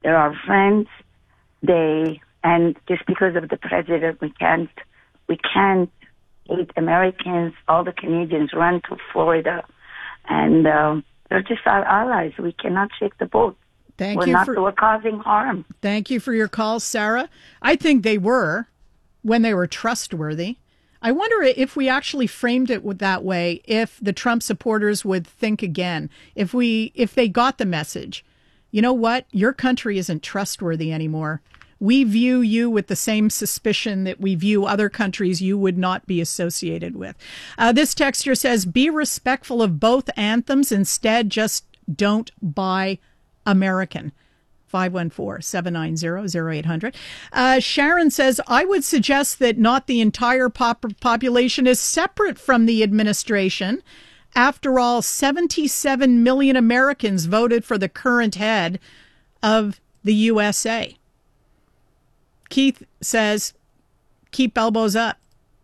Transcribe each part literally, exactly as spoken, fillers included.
They're our friends. They, and just because of the president, we can't, we can't hate Americans. All the Canadians run to Florida, and uh, they're just our allies. We cannot shake the boat. Thank we're you not, for, we're causing harm. Thank you for your call, Sarah. I think they were, when they were trustworthy. I wonder if we actually framed it that way, if the Trump supporters would think again, if we, if they got the message, you know what, your country isn't trustworthy anymore. We view you with the same suspicion that we view other countries you would not be associated with. Uh, this texter says, be respectful of both anthems. Instead, just don't buy American. five one four, seven nine zero, zero eight hundred. Uh, Sharon says, I would suggest that not the entire pop- population is separate from the administration. After all, seventy-seven million Americans voted for the current head of the U S A. Keith says, keep elbows up.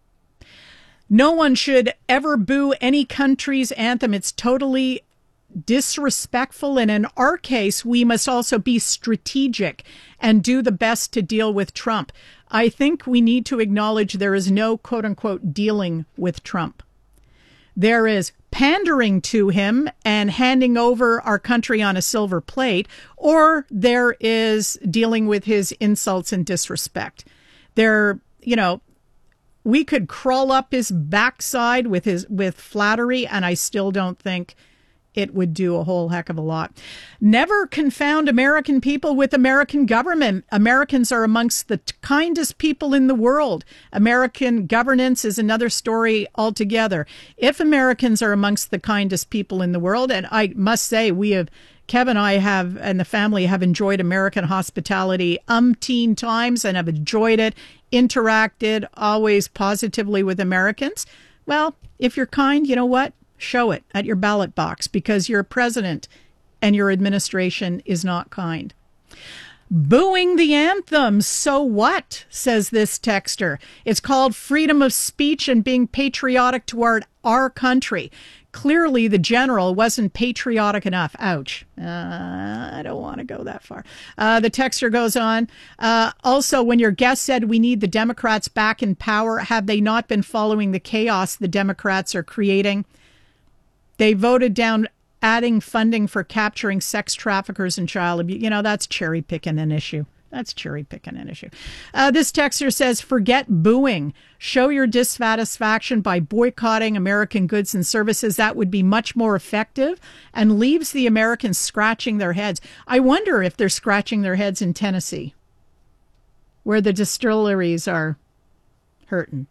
No one should ever boo any country's anthem. It's totally disrespectful. And in our case, we must also be strategic and do the best to deal with Trump. I think we need to acknowledge there is no quote unquote dealing with Trump. There is pandering to him and handing over our country on a silver plate, or there is dealing with his insults and disrespect. There, you know, we could crawl up his backside with his with flattery, and I still don't think it would do a whole heck of a lot. Never confound American people with American government. Americans are amongst the t- kindest people in the world. American governance is another story altogether. If Americans are amongst the kindest people in the world, and I must say, we have, Kev and I have, and the family have enjoyed American hospitality umpteen times and have enjoyed it, interacted always positively with Americans. Well, if you're kind, you know what? Show it at your ballot box, because your president and your administration is not kind. Booing the anthem, so what, says this texter. It's called freedom of speech and being patriotic toward our country. Clearly, the general wasn't patriotic enough. Ouch. Uh, I don't want to go that far. Uh, the texter goes on. Uh, also, when your guest said we need the Democrats back in power, have they not been following the chaos the Democrats are creating? They voted down adding funding for capturing sex traffickers and child abuse. You know, that's cherry picking an issue. That's cherry picking an issue. Uh, this texter says, forget booing. Show your dissatisfaction by boycotting American goods and services. That would be much more effective and leaves the Americans scratching their heads. I wonder if they're scratching their heads in Tennessee, where the distilleries are hurting.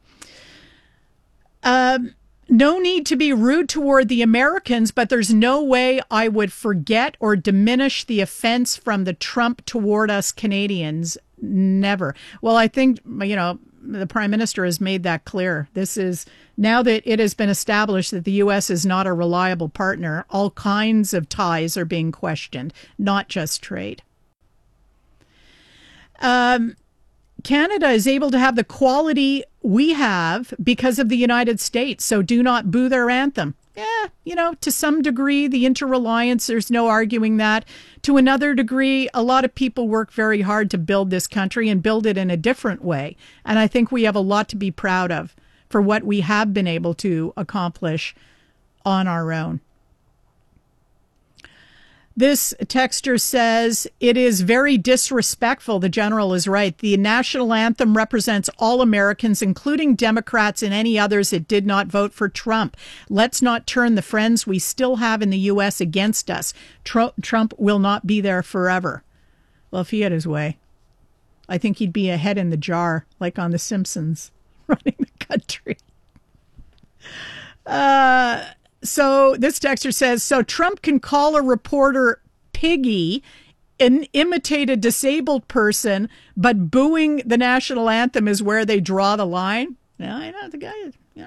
Um, No need to be rude toward the Americans, but there's no way I would forget or diminish the offense from the Trump toward us Canadians. Never. Well, I think, you know, the Prime Minister has made that clear. This is, now that it has been established that the U S is not a reliable partner, all kinds of ties are being questioned, not just trade. Um, Canada is able to have the quality we have because of the United States, so do not boo their anthem. Yeah, you know, to some degree, the interreliance, there's no arguing that. To another degree, a lot of people work very hard to build this country and build it in a different way. And I think we have a lot to be proud of for what we have been able to accomplish on our own. This texter says, it is very disrespectful. The general is right. The national anthem represents all Americans, including Democrats and any others that did not vote for Trump. Let's not turn the friends we still have in the U S against us. Tr- Trump will not be there forever. Well, if he had his way, I think he'd be a head in the jar, like on The Simpsons, running the country. Uh... So this texter says, so Trump can call a reporter piggy and imitate a disabled person, but booing the national anthem is where they draw the line? Yeah, I know the guy is, yeah.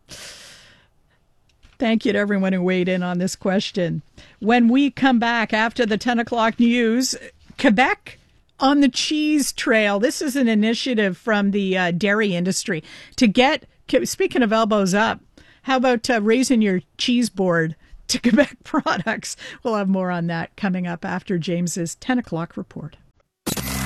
Thank you to everyone who weighed in on this question. When we come back after the ten o'clock news, Quebec on the cheese trail. This is an initiative from the uh, dairy industry to get, speaking of elbows up, how about uh, raising your cheese board to Quebec products? We'll have more on that coming up after James's ten o'clock report.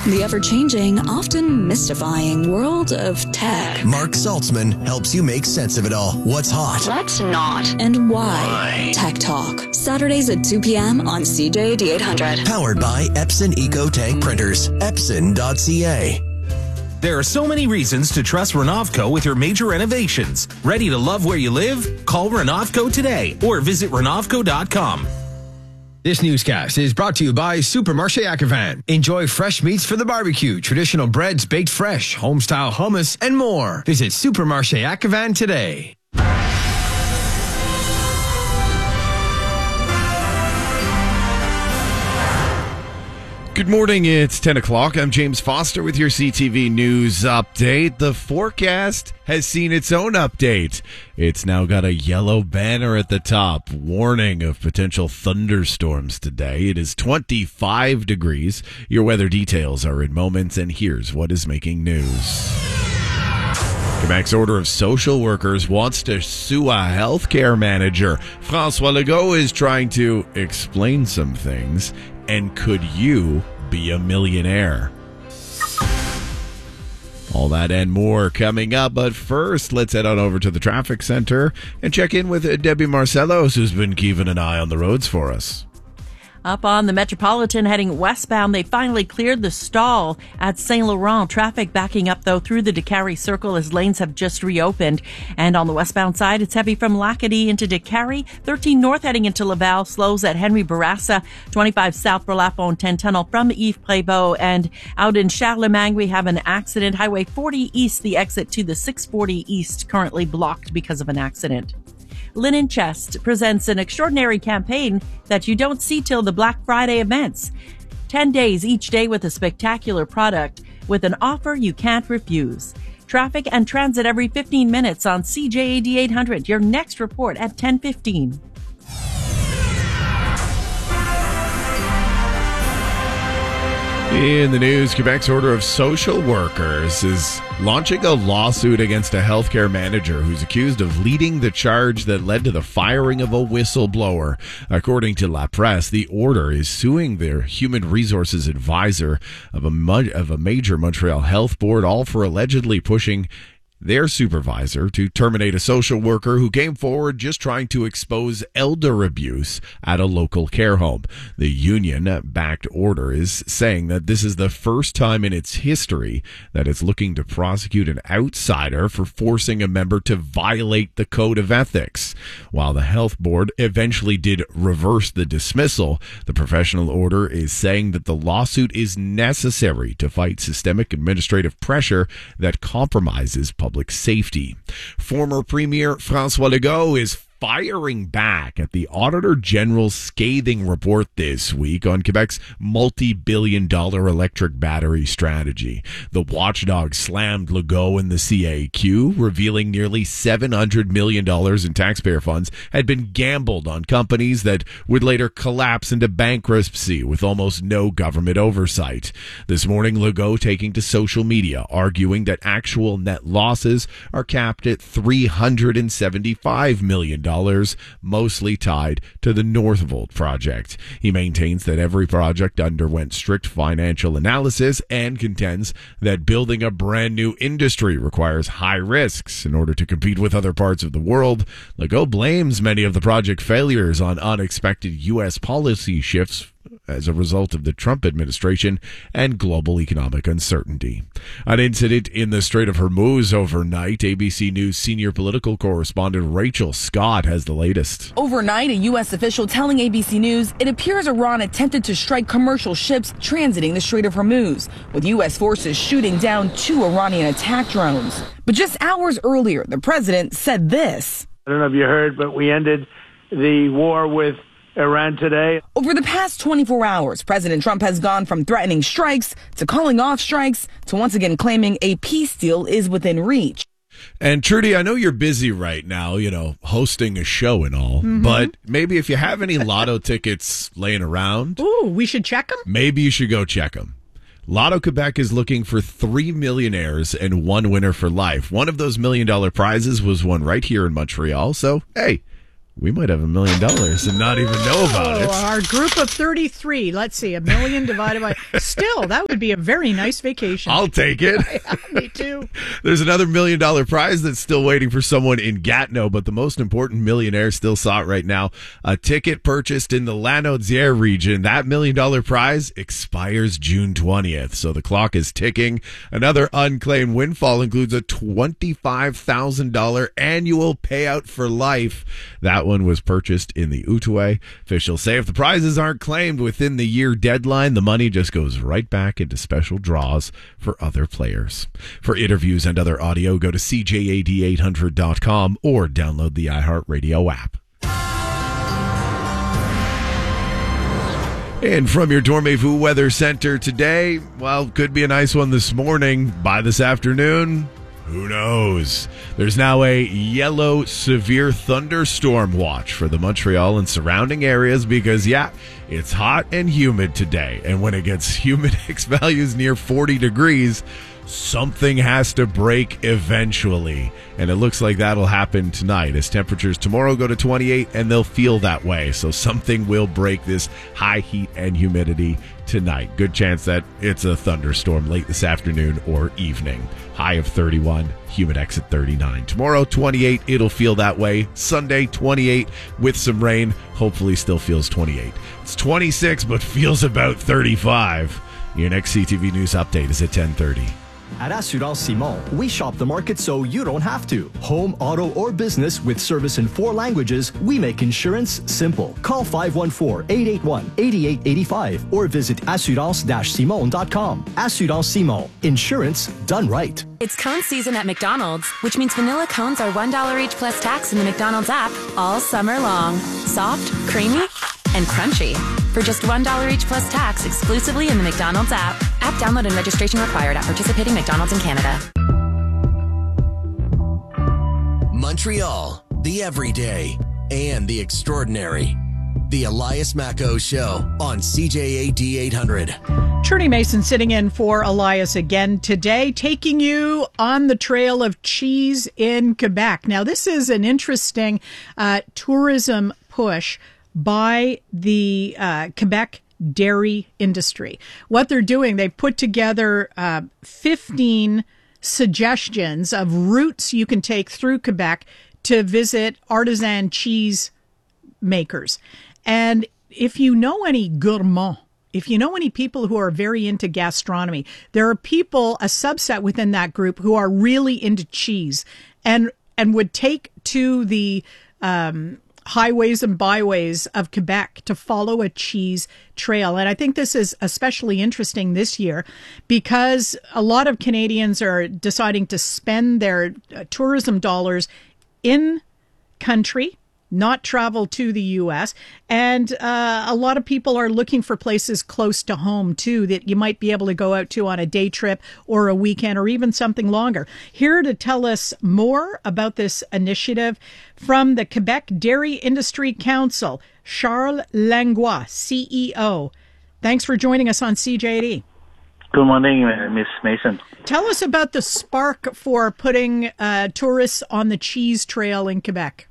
The ever-changing, often mystifying world of tech. Mark Saltzman helps you make sense of it all. What's hot? What's not? And why? Why? Tech Talk. Saturdays at two p.m. on C J A D eight hundred. Powered by Epson EcoTank Printers. Epson dot c a. There are so many reasons to trust Renovco with your major renovations. Ready to love where you live? Call Renovco today or visit Renovco dot com. This newscast is brought to you by Supermarché Akhavan. Enjoy fresh meats for the barbecue, traditional breads baked fresh, home-style hummus, and more. Visit Supermarché Akhavan today. Good morning, it's ten o'clock. I'm James Foster with your C T V News update. The forecast has seen its own update. It's now got a yellow banner at the top, warning of potential thunderstorms today. It is twenty-five degrees. Your weather details are in moments, and here's what is making news. Quebec's Order of Social Workers wants to sue a healthcare manager. François Legault is trying to explain some things. And could you be a millionaire? All that and more coming up. But first, let's head on over to the traffic center and check in with Debbie Marcellos, who's been keeping an eye on the roads for us. Up on the Metropolitan heading westbound, they finally cleared the stall at Saint Laurent. Traffic backing up, though, through the Décarie Circle as lanes have just reopened. And on the westbound side, it's heavy from Lacadie into Décarie. thirteen north heading into Laval slows at Henry Bourassa. twenty-five south for La Fontaine Tunnel from Yves Prévost. And out in Charlemagne, we have an accident. Highway forty east, the exit to the six forty east, currently blocked because of an accident. Linen Chest presents an extraordinary campaign that you don't see till the Black Friday events. Ten days each day with a spectacular product with an offer you can't refuse. Traffic and transit every fifteen minutes on C J A D eight hundred. Your next report at ten fifteen. In the news, Quebec's Order of Social Workers is launching a lawsuit against a healthcare manager who's accused of leading the charge that led to the firing of a whistleblower. According to La Presse, the order is suing their human resources advisor of a, of a major Montreal health board, all for allegedly pushing their supervisor to terminate a social worker who came forward just trying to expose elder abuse at a local care home. The union-backed order is saying that this is the first time in its history that it's looking to prosecute an outsider for forcing a member to violate the code of ethics. While the health board eventually did reverse the dismissal, the professional order is saying that the lawsuit is necessary to fight systemic administrative pressure that compromises public public safety. Former Premier François Legault is firing back at the Auditor General's scathing report this week on Quebec's multi-billion dollar electric battery strategy. The watchdog slammed Legault and the C A Q, revealing nearly seven hundred million dollars in taxpayer funds had been gambled on companies that would later collapse into bankruptcy with almost no government oversight. This morning, Legault taking to social media, arguing that actual net losses are capped at three hundred seventy-five million dollars. Dollars, mostly tied to the Northvolt project. He maintains that every project underwent strict financial analysis and contends that building a brand new industry requires high risks in order to compete with other parts of the world. Legault blames many of the project failures on unexpected U S policy shifts as a result of the Trump administration and global economic uncertainty. An incident in the Strait of Hormuz overnight. A B C News senior political correspondent Rachel Scott has the latest. Overnight, a U S official telling A B C News it appears Iran attempted to strike commercial ships transiting the Strait of Hormuz, with U S forces shooting down two Iranian attack drones. But just hours earlier, the president said this. I don't know if you heard, but we ended the war with Iran today. Over the past twenty-four hours, President Trump has gone from threatening strikes to calling off strikes to once again claiming a peace deal is within reach. And Trudy, I know you're busy right now, you know, hosting a show and all, mm-hmm. but maybe if you have any lotto tickets laying around, ooh, we should check them. Maybe you should go check them. Lotto Quebec is looking for three millionaires and one winner for life. One of those million dollar prizes was won right here in Montreal. So, hey, we might have a million dollars and not even know about it. Oh, our group of thirty-three. Let's see, a million divided by... Still, that would be a very nice vacation. I'll take it. Yeah, me too. There's another million dollar prize that's still waiting for someone in Gatineau, but the most important millionaire still saw it right now. A ticket purchased in the Lanaudière region. That million dollar prize expires June twentieth, so the clock is ticking. Another unclaimed windfall includes a twenty-five thousand dollars annual payout for life. That one was purchased in the Outaouais. Officials say if the prizes aren't claimed within the year deadline, the money just goes right back into special draws for other players. For interviews and other audio, go to C J A D eight hundred dot com or download the iHeartRadio app. And from your Dormez-vous Weather Center today, well, could be a nice one this morning. By this afternoon, who knows? There's now a yellow severe thunderstorm watch for the Montreal and surrounding areas because, yeah, it's hot and humid today. And when it gets humidex values near forty degrees, something has to break eventually. And it looks like that'll happen tonight as temperatures tomorrow go to twenty-eight and they'll feel that way. So something will break this high heat and humidity tonight. Good chance that it's a thunderstorm late this afternoon or evening. High of thirty-one, humidex at thirty-nine. Tomorrow, twenty-eight, it'll feel that way. Sunday, twenty-eight with some rain. Hopefully still feels twenty-eight. It's twenty-six, but feels about thirty-five. Your next C T V News update is at ten thirty. At Assurance Simon, we shop the market so you don't have to. Home, auto, or business with service in four languages, we make insurance simple. Call five one four, eight eight one, eight eight eight five or visit assurance dash simon dot com. Assurance Simon. Insurance done right. It's cone season at McDonald's, which means vanilla cones are one dollar each plus tax in the McDonald's app all summer long. Soft, creamy, and crunchy. For just one dollar each plus tax exclusively in the McDonald's app. App download and registration required at participating McDonald's in Canada. Montreal, the everyday and the extraordinary. The Elias Macco Show on C J A D eight hundred. Trudy Mason sitting in for Elias again today, taking you on the trail of cheese in Quebec. Now, this is an interesting uh, tourism push by the uh, Quebec dairy industry. What they're doing, they've put together uh, fifteen suggestions of routes you can take through Quebec to visit artisan cheese makers. And if you know any gourmands, if you know any people who are very into gastronomy, there are people, a subset within that group, who are really into cheese and and would take to the um, highways and byways of Quebec to follow a cheese trail. And I think this is especially interesting this year because a lot of Canadians are deciding to spend their uh, tourism dollars in country, not travel to the U S. And uh, a lot of people are looking for places close to home, too, that you might be able to go out to on a day trip or a weekend or even something longer. Here to tell us more about this initiative from the Quebec Dairy Industry Council, Charles Langlois, C E O. Thanks for joining us on C J D. Good morning, uh, Miss Mason. Tell us about the spark for putting uh, tourists on the cheese trail in Quebec.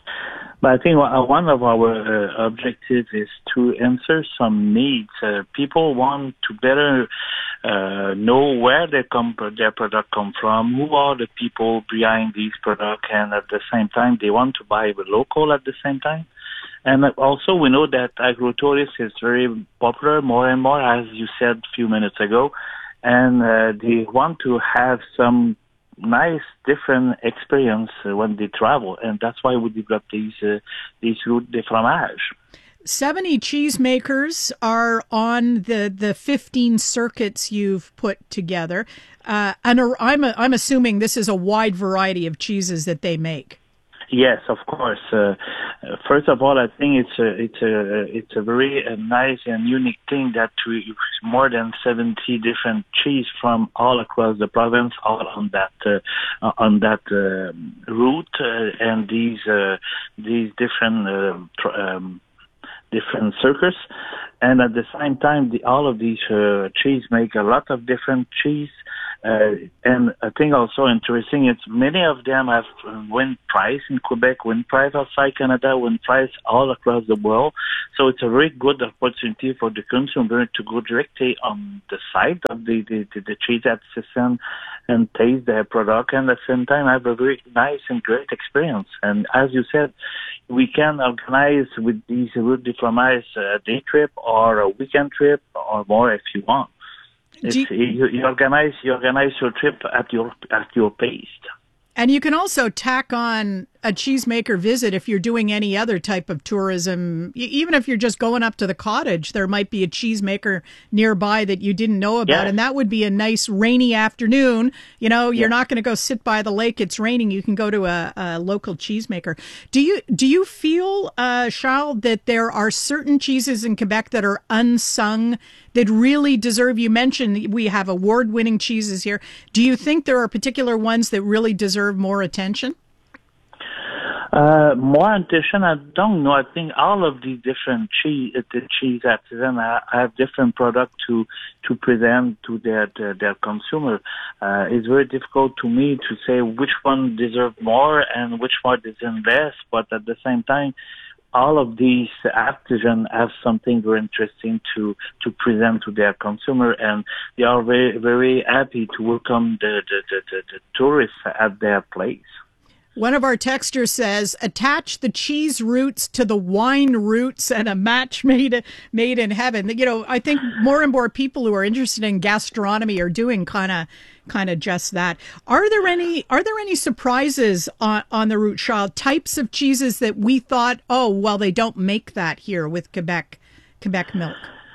But I think one of our uh, objectives is to answer some needs. Uh, people want to better uh, know where they come, their product come from, who are the people behind these products, and at the same time, they want to buy local at the same time. And also, we know that agrotourism is very popular, more and more, as you said a few minutes ago, and uh, they want to have some nice, different experience uh, when they travel, and that's why we developed these uh, these routes de fromage. seventy cheesemakers are on the, the fifteen circuits you've put together, uh, and I'm a, I'm assuming this is a wide variety of cheeses that they make. Yes, of course. Uh, first of all, I think it's a it's a it's a very uh, nice and unique thing that we more than seventy different cheese from all across the province, all on that uh, on that uh, route, uh, and these uh, these different uh, tr- um, different circuits, and at the same time, the, all of these uh, cheese make a lot of different cheese. Uh, and I think also interesting, it's many of them have win prize in Quebec, win prize outside Canada, win prize all across the world. So it's a very good opportunity for the consumer to go directly on the site of the, the, the, the cheese artisan and taste their product, and at the same time have a very nice and great experience. And as you said, we can organize with these route de fromage a day trip or a weekend trip or more if you want. It's, you, you, you organize you organize your trip at your at your pace. And you can also tack on a cheesemaker visit if you're doing any other type of tourism. Even if you're just going up to the cottage, there might be a cheesemaker nearby that you didn't know about. Yeah. And that would be a nice rainy afternoon. You know, you're yeah. not going to go sit by the lake. It's raining. You can go to a, a local cheesemaker. Do you do you feel, uh, Charles, that there are certain cheeses in Quebec that are unsung, that really deserve? You mentioned we have award-winning cheeses here. Do you think there are particular ones that really deserve more attention? Uh, more attention, I don't know. I think all of the different cheese, the cheese artisans have different products to to present to their their, their consumer. Uh, it's very difficult to me to say which one deserves more and which one deserves less. But at the same time, all of these artisans have something very interesting to to present to their consumer, and they are very very happy to welcome the the the, the, the tourists at their place. One of our texters says, attach the cheese roots to the wine roots and a match made made in heaven. You know, I think more and more people who are interested in gastronomy are doing kind of kind of just that. Are there any are there any surprises on, on the route, Charles? Types of cheeses that we thought, oh, well, they don't make that here with Quebec Quebec milk?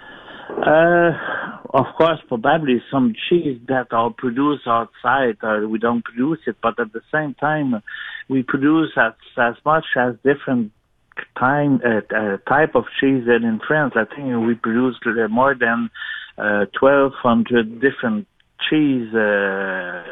Uh, of course, probably some cheese that are produced outside, uh, we don't produce it, but at the same time, we produce as, as much as different time, uh, uh, type of cheese than in France. I think we produce more than uh, twelve hundred different cheese, uh,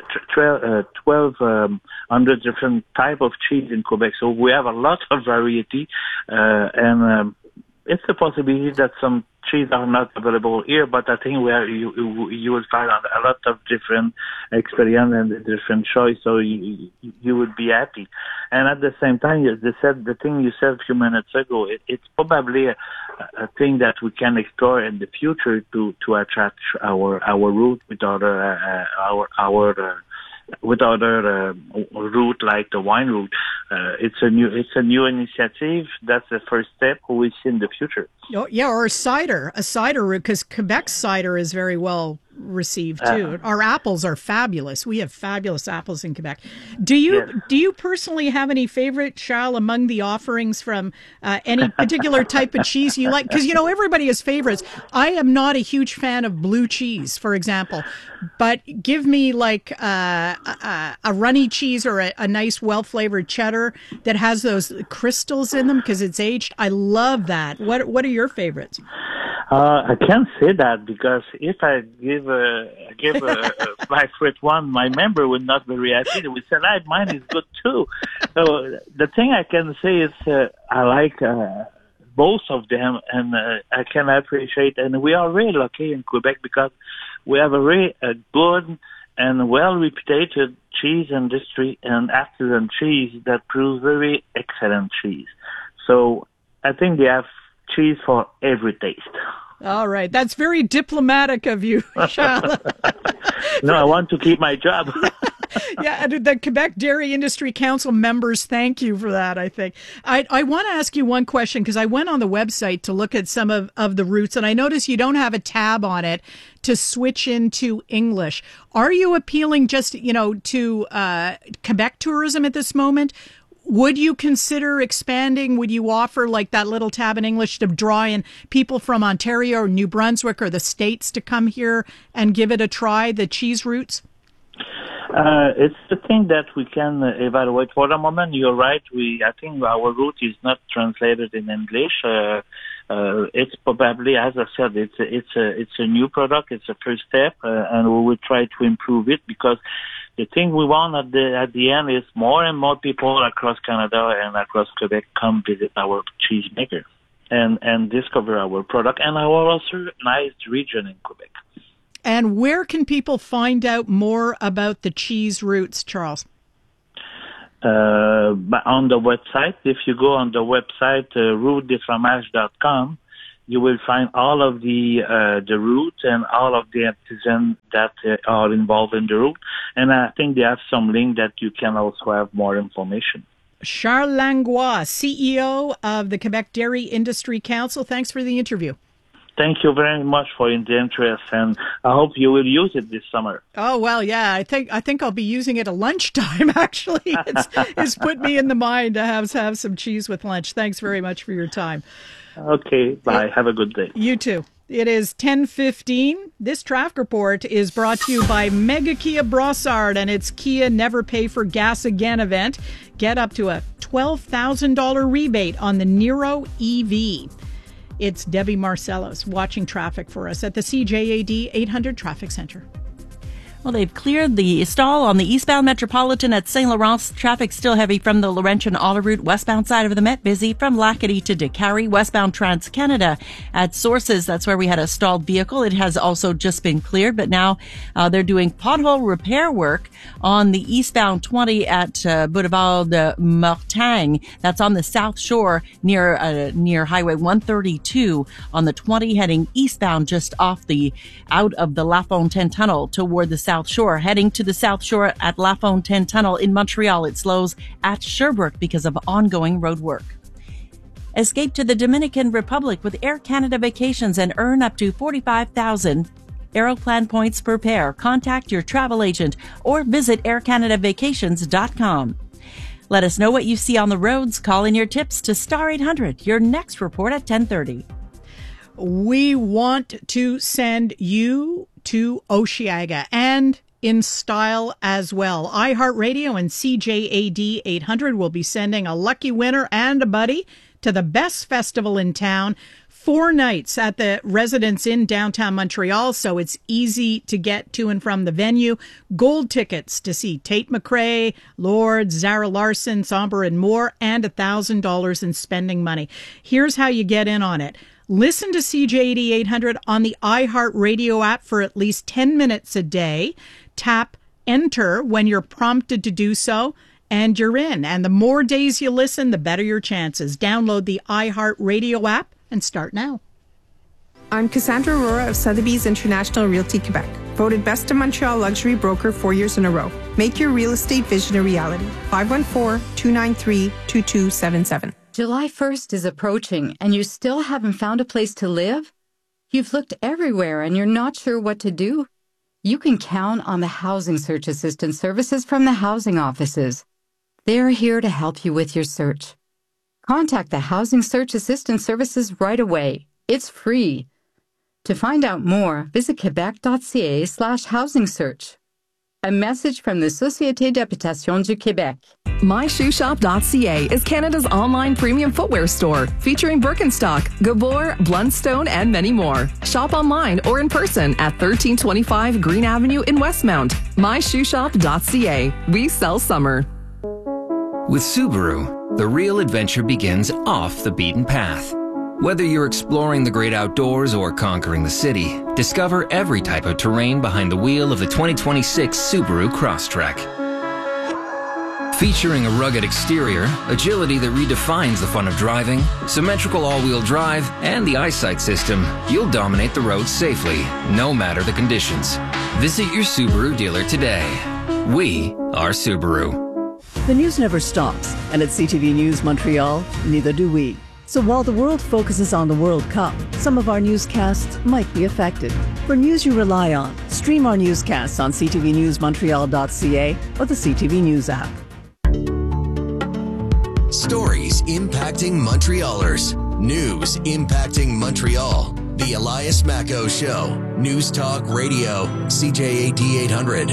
twelve hundred different type of cheese in Quebec. So we have a lot of variety, uh, and um, it's a possibility that some cheese are not available here, but I think we are, you, you will find a lot of different experience and different choice, so you, you would be happy. And at the same time, the, said, the thing you said a few minutes ago, it, it's probably a, a thing that we can explore in the future to, to attract our, our route with other, uh, our, our, uh, with other uh, route like the wine route. Uh, it's a new it's a new initiative. That's the first step we see in the future. Oh, yeah, or a cider, a cider route, because Quebec cider is very well received too. Uh, Our apples are fabulous. We have fabulous apples in Quebec. Do you yes. do you personally have any favorite, Charles, among the offerings from uh, any particular type of cheese you like? Because you know everybody has favorites. I am not a huge fan of blue cheese, for example, but give me like uh, a, a runny cheese or a, a nice, well-flavored cheddar that has those crystals in them because it's aged. I love that. What What are your favorites? Uh, I can't say that because if I give uh, give uh, my favorite one, my member would not be very happy. They would say, "Ah, mine is good too." So the thing I can say is uh, I like uh, both of them, and uh, I can appreciate. And we are really lucky in Quebec because we have a very uh, good and well-reputed cheese industry and artisan cheese that produce very excellent cheese. So I think they have cheese for every taste. All right. That's very diplomatic of you, Charles. No, I want to keep my job. Yeah, the Quebec Dairy Industry Council members, thank you for that, I think. I, I want to ask you one question because I went on the website to look at some of, of the routes, and I noticed you don't have a tab on it to switch into English. Are you appealing just, you know, to uh, Quebec tourism at this moment? Would you consider expanding? Would you offer like that little tab in English to draw in people from Ontario or New Brunswick or the States to come here and give it a try, the cheese routes? Uh, it's the thing that we can uh, evaluate. For the moment, you're right. We, I think our route is not translated in English. Uh, uh, it's probably, as I said, it's a, it's a, it's a new product. It's a first step, uh, and we will try to improve it because the thing we want at the at the end is more and more people across Canada and across Quebec come visit our cheese maker and and discover our product and our also nice region in Quebec. And where can people find out more about the cheese routes, Charles? Uh, but on the website, if you go on the website, uh, route de fromage dot com, you will find all of the uh, the route and all of the artisans that uh, are involved in the route. And I think they have some link that you can also have more information. Charles Langlois, C E O of the Quebec Dairy Industry Council. Thanks for the interview. Thank you very much for the interest, and I hope you will use it this summer. Oh, well, yeah, I think I think I'll be using it at lunchtime, actually. It's, it's put me in the mind to have, have some cheese with lunch. Thanks very much for your time. Okay, bye. Have a good day. You too. It is ten fifteen. This traffic report is brought to you by Mega Kia Brossard and its Kia Never Pay for Gas Again event. Get up to a twelve thousand dollars rebate on the Niro E V. It's Debbie Marcellos watching traffic for us at the C J A D eight hundred Traffic Center. Well, they've cleared the stall on the eastbound Metropolitan at Saint Laurent. Traffic still heavy from the Laurentian Auto Route, westbound side of the Met. Busy from Lacadie to Décarie, westbound Trans-Canada. At Sources, that's where we had a stalled vehicle. It has also just been cleared, but now uh, they're doing pothole repair work on the eastbound twenty at uh, Boulevard de Mortagne. That's on the South Shore near uh, near Highway one thirty-two on the twenty, heading eastbound just off the out of the La Fontaine Tunnel toward the South Shore. Heading to the South Shore at La Fontaine Tunnel in Montreal, it slows at Sherbrooke because of ongoing road work. Escape to the Dominican Republic with Air Canada Vacations and earn up to forty-five thousand Aeroplan points per pair. Contact your travel agent or visit air canada vacations dot com. Let us know what you see on the roads. Call in your tips to Star eight hundred. Your next report at ten thirty. We want to send you to Osheaga and in style as well. iHeartRadio and C J A D eight hundred will be sending a lucky winner and a buddy to the best festival in town. Four nights at the Residence Inn downtown Montreal, so it's easy to get to and from the venue. Gold tickets to see Tate McRae, Lord, Zara Larson, Somber, and more, and one thousand dollars in spending money. Here's how you get in on it. Listen to C J A D eight hundred on the iHeartRadio app for at least ten minutes a day. Tap enter when you're prompted to do so, and you're in. And the more days you listen, the better your chances. Download the iHeartRadio app and start now. I'm Cassandra Aurora of Sotheby's International Realty Quebec, voted Best of Montreal Luxury Broker four years in a row. Make your real estate vision a reality. five one four, two nine three, two two seven seven. July first is approaching and you still haven't found a place to live? You've looked everywhere and you're not sure what to do? You can count on the Housing Search Assistance services from the housing offices. They're here to help you with your search. Contact the Housing Search Assistance services right away. It's free. To find out more, visit quebec.ca slash housing search. A message from the Société d'Habitation du Québec. my shoe shop dot c a is Canada's online premium footwear store, featuring Birkenstock, Gabor, Blundstone, and many more. Shop online or in person at thirteen twenty-five Green Avenue in Westmount. my shoe shop dot c a. We sell summer. With Subaru, the real adventure begins off the beaten path. Whether you're exploring the great outdoors or conquering the city, discover every type of terrain behind the wheel of the twenty twenty-six Subaru Crosstrek. Featuring a rugged exterior, agility that redefines the fun of driving, symmetrical all-wheel drive, and the eyesight system, you'll dominate the road safely, no matter the conditions. Visit your Subaru dealer today. We are Subaru. The news never stops, and at C T V News Montreal, neither do we. So while the world focuses on the World Cup, some of our newscasts might be affected. For news you rely on, stream our newscasts on c t v news montreal dot c a or the C T V News app. Stories impacting Montrealers. News impacting Montreal. The Elias Macco Show. News Talk Radio. C J A D eight hundred.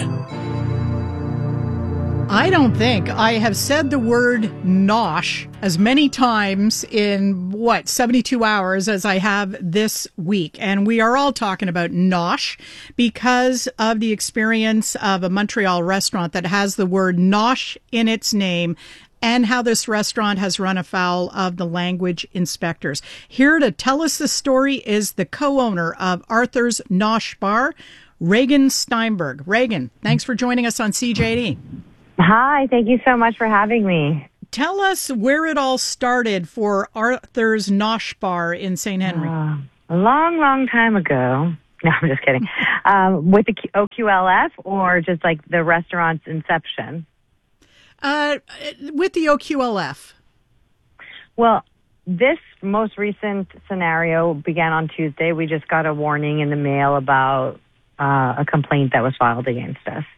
I don't think I have said the word nosh as many times in, what, seventy-two hours as I have this week. And we are all talking about nosh because of the experience of a Montreal restaurant that has the word nosh in its name and how this restaurant has run afoul of the language inspectors. Here to tell us the story is the co-owner of Arthur's Nosh Bar, Reagan Steinberg. Reagan, thanks for joining us on C J D. Hi, thank you so much for having me. Tell us where it all started for Arthur's Nosh Bar in Saint Henry. Uh, a long, long time ago. No, I'm just kidding. um, with the O Q L F or just like the restaurant's inception? Uh, with the O Q L F. Well, this most recent scenario began on Tuesday. We just got a warning in the mail about uh, a complaint that was filed against us.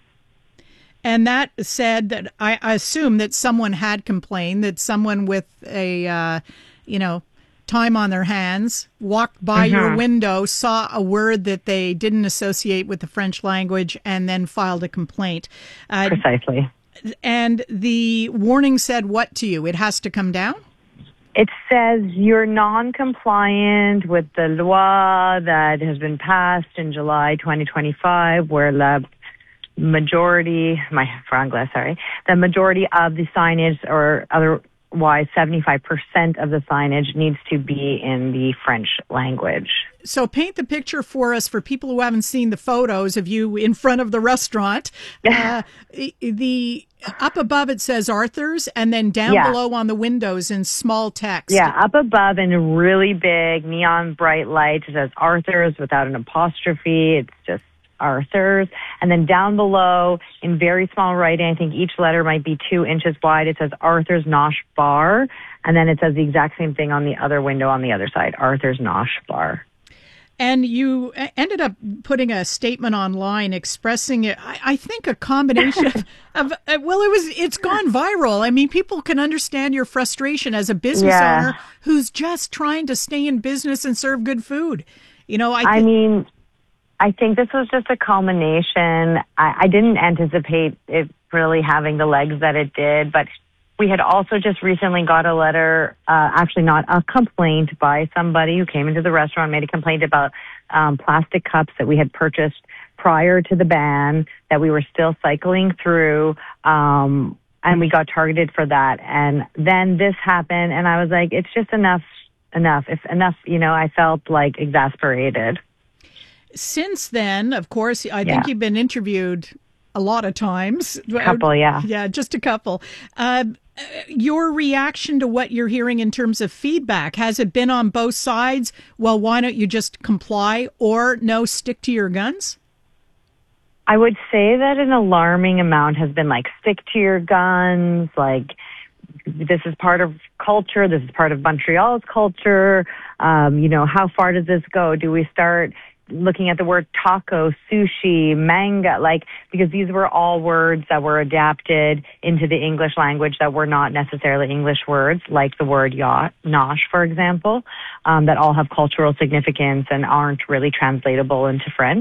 And that said that I, I assume that someone had complained, that someone with a, uh, you know, time on their hands walked by mm-hmm. your window, saw a word that they didn't associate with the French language, and then filed a complaint. Uh, Precisely. And the warning said what to you? It has to come down? It says you're non-compliant with the law that has been passed in July twenty twenty-five, where la majority, my franglais, sorry, the majority of the signage, or otherwise seventy-five percent of the signage, needs to be in the French language. So paint the picture for us, for people who haven't seen the photos of you in front of the restaurant. Uh, the up above it says Arthur's, and then down yeah. below on the windows in small text. Yeah, up above in really big neon bright lights it says Arthur's without an apostrophe. It's just Arthur's. And then down below in very small writing, I think each letter might be two inches wide, it says Arthur's Nosh Bar. And then it says the exact same thing on the other window on the other side, Arthur's Nosh Bar. And you ended up putting a statement online expressing it. I, I think a combination of, of, uh, well, it was, it's gone viral. I mean, people can understand your frustration as a business yeah. owner who's just trying to stay in business and serve good food. You know, I, th- I mean, I think this was just a culmination. I, I didn't anticipate it really having the legs that it did, but we had also just recently got a letter, uh, actually not a complaint, by somebody who came into the restaurant, made a complaint about um, plastic cups that we had purchased prior to the ban that we were still cycling through, um, and we got targeted for that. And then this happened, and I was like, it's just enough, enough, if enough, you know, I felt like exasperated. Since then, of course, I think yeah. you've been interviewed a lot of times. A couple, yeah. Yeah, just a couple. Uh, your reaction to what you're hearing in terms of feedback, has it been on both sides? Well, why don't you just comply, or no, stick to your guns? I would say that an alarming amount has been like, stick to your guns, like, this is part of culture, this is part of Montreal's culture. Um, you know, how far does this go? Do we start looking at the word taco, sushi, manga, like, because these were all words that were adapted into the English language that were not necessarily English words, like the word yacht, nosh, for example, um, that all have cultural significance and aren't really translatable into French.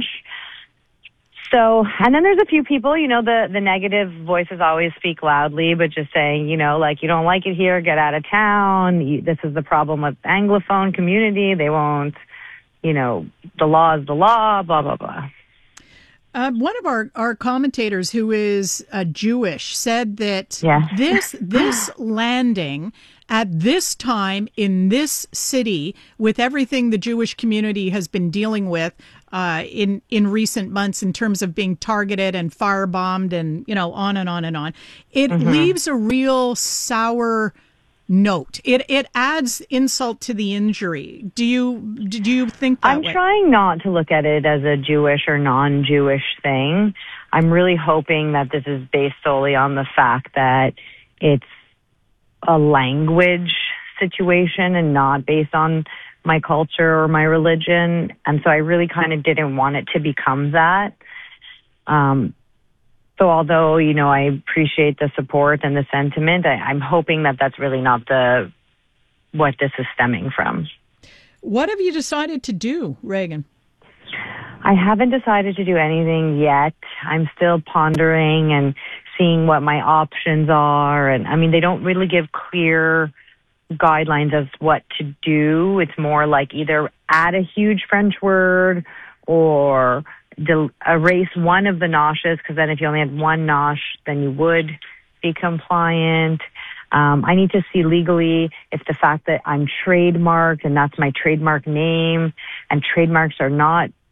So, and then there's a few people, you know, the, the negative voices always speak loudly, but just saying, you know, like, you don't like it here, get out of town. You, this is the problem with Anglophone community. They won't, you know, the law is the law, blah, blah, blah. Uh, one of our, our commentators who is uh, Jewish said that yeah. this this landing at this time in this city, with everything the Jewish community has been dealing with uh, in in recent months in terms of being targeted and firebombed and, you know, on and on and on, it mm-hmm. leaves a real sour note. It it adds insult to the injury. Do you do you think that I'm way? trying not to look at it as a Jewish or non-Jewish thing. I'm really hoping that this is based solely on the fact that it's a language situation and not based on my culture or my religion. And so I really kind of didn't want it to become that. Um, So although, you know, I appreciate the support and the sentiment, I, I'm hoping that that's really not the what this is stemming from. What have you decided to do, Reagan? I haven't decided to do anything yet. I'm still pondering and seeing what my options are. And I mean, they don't really give clear guidelines as what to do. It's more like either add a huge French word or Del- erase one of the noshes, because then if you only had one nosh, then you would be compliant. Um, I need to see legally if the fact that I'm trademarked and that's my trademark name, and trademarks are not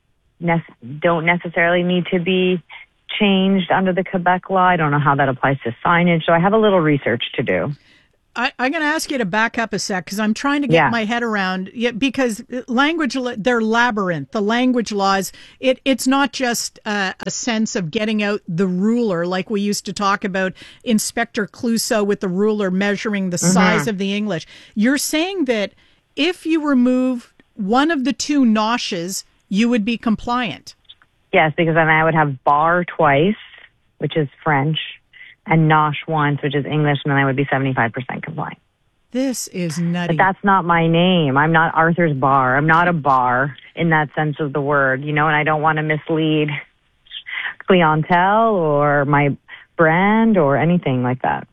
ne- don't necessarily need to be changed under the Quebec law. I don't know how that applies to signage, so I have a little research to do. I, I'm going to ask you to back up a sec because I'm trying to get Yeah. my head around yeah, because language, they're labyrinth. The language laws, it it's not just uh, a sense of getting out the ruler like we used to talk about Inspector Clouseau with the ruler measuring the Mhm. size of the English. You're saying that if you remove one of the two noshes, you would be compliant. Yes, because then I would have bar twice, which is French, and nosh once, which is English, and then I would be seventy-five percent compliant. This is nutty. But that's not my name. I'm not Arthur's Bar. I'm not a bar in that sense of the word, you know, and I don't want to mislead clientele or my brand or anything like that.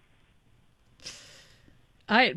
I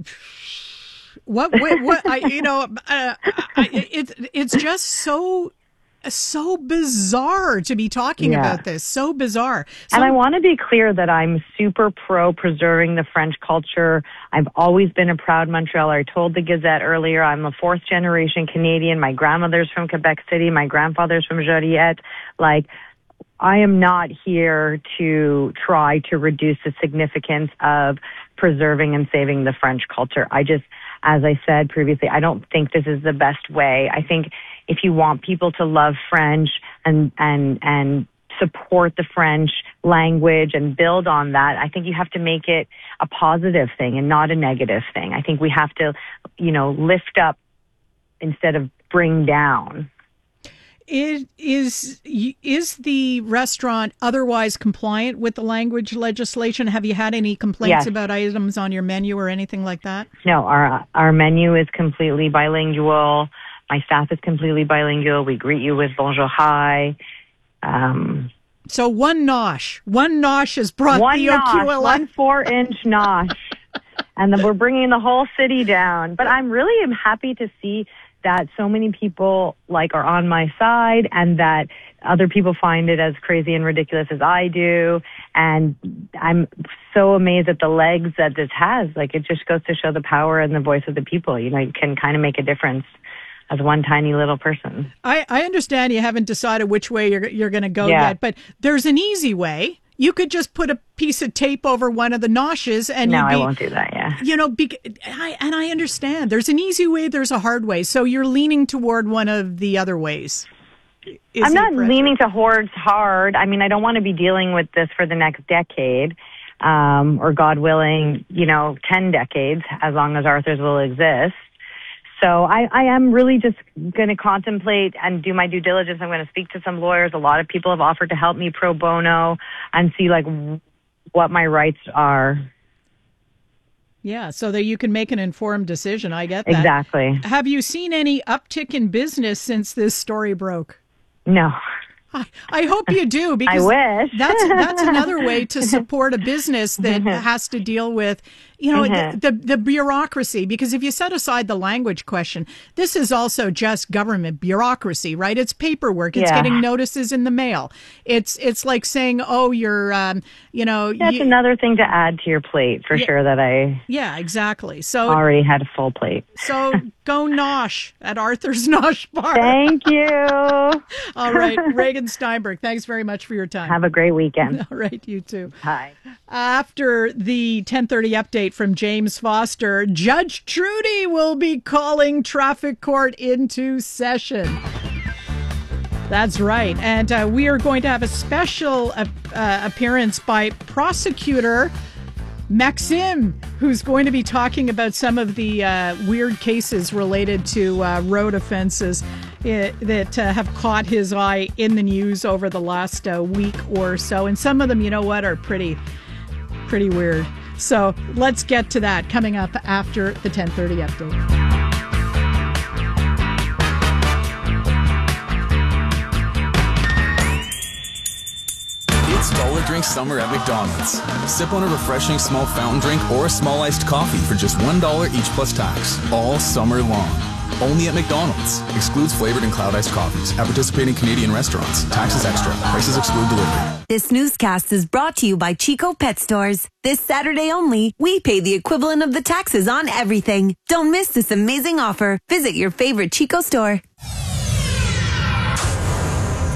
what what, what I you know uh, I, it's it's just so so bizarre to be talking Yeah. about this. So bizarre. So, And I want to be clear that I'm super pro preserving the French culture. I've always been a proud Montrealer. I told the Gazette earlier, I'm a fourth generation Canadian. My grandmother's from Quebec City. My grandfather's from Joliette. Like, I am not here to try to reduce the significance of preserving and saving the French culture. I just, as I said previously, I don't think this is the best way. I think if you want people to love French and, and, and support the French language and build on that, I think you have to make it a positive thing and not a negative thing. I think we have to, you know, lift up instead of bring down. Is, is is the restaurant otherwise compliant with the language legislation? Have you had any complaints Yes. about items on your menu or anything like that? No, our our menu is completely bilingual. My staff is completely bilingual. We greet you with bonjour, hi. Um, So one nosh, one nosh has brought one the nosh, O Q L F. one four-inch nosh, and then we're bringing the whole city down. But I'm really am happy to see that so many people like are on my side, and that other people find it as crazy and ridiculous as I do. And I'm so amazed at the legs that this has. Like, it just goes to show the power and the voice of the people. You know, you can kind of make a difference as one tiny little person. I, I understand you haven't decided which way you're you're going to go Yeah. yet, but there's an easy way. You could just put a piece of tape over one of the noshes, and No, you'd be, I won't do that, yeah. You know, bec- I, and I understand. There's an easy way. There's a hard way. So you're leaning toward one of the other ways. Is I'm it, not Brett? leaning to hordes hard. I mean, I don't want to be dealing with this for the next decade, um, or God willing, you know, ten decades, as long as Arthur's will exist. So I, I am really just going to contemplate and do my due diligence. I'm going to speak to some lawyers. A lot of people have offered to help me pro bono and see like what my rights are. Yeah, so that you can make an informed decision. I get that. Exactly. Have you seen any uptick in business since this story broke? No. I, I hope you do, because I wish. that's that's another way to support a business that has to deal with, you know, Mhm. the, the the bureaucracy. Because if you set aside the language question, this is also just government bureaucracy, right? It's paperwork. It's Yeah. getting notices in the mail. It's it's like saying, oh, you're, um, you know, That's you- another thing to add to your plate for Yeah. sure that I yeah, exactly. So already had a full plate. so go nosh at Arthur's Nosh Bar. Thank you. All right, Reagan Steinberg, thanks very much for your time. Have a great weekend. All right, you too. Hi. After the ten thirty update from James Foster, Judge Trudy will be calling traffic court into session. That's right. And uh, we are going to have a special uh, uh, appearance by prosecutor Maxime, who's going to be talking about some of the uh, weird cases related to uh, road offenses uh, that uh, have caught his eye in the news over the last uh, week or so. And some of them, you know what, are pretty, pretty weird. So let's get to that coming up after the ten thirty update. It's Dollar Drink Summer at McDonald's. Sip on a refreshing small fountain drink or a small iced coffee for just one dollar each plus tax, all summer long. Only at McDonald's. Excludes flavored and cloud iced coffees. At participating Canadian restaurants. Taxes extra. Prices exclude delivery. This newscast is brought to you by Chico Pet Stores. This Saturday only, we pay the equivalent of the taxes on everything. Don't miss this amazing offer. Visit your favorite Chico store.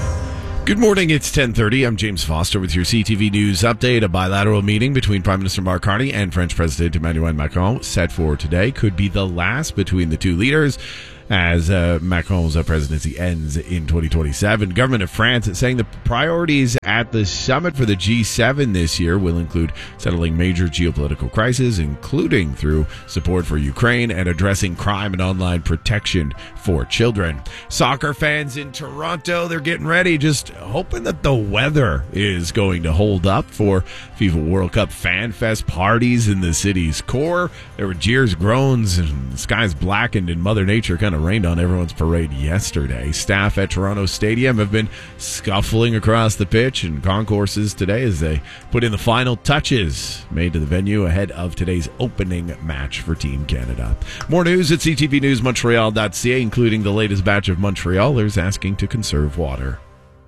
Good morning, it's ten thirty. I'm James Foster with your C T V News update. A bilateral meeting between Prime Minister Mark Carney and French President Emmanuel Macron set for today could be the last between the two leaders as uh, Macron's uh, presidency ends in twenty twenty-seven. Government of France is saying the priorities at the summit for the G seven this year will include settling major geopolitical crises, including through support for Ukraine and addressing crime and online protection for children. Soccer fans in Toronto, they're getting ready, just hoping that the weather is going to hold up for FIFA World Cup Fan Fest parties in the city's core. There were jeers, groans, and the skies blackened, and Mother Nature kind of rained on everyone's parade yesterday. Staff at Toronto Stadium have been scuffling across the pitch and concourses today as they put in the final touches made to the venue ahead of today's opening match for Team Canada. More news at c t v news montreal dot c a, including the latest batch of Montrealers asking to conserve water.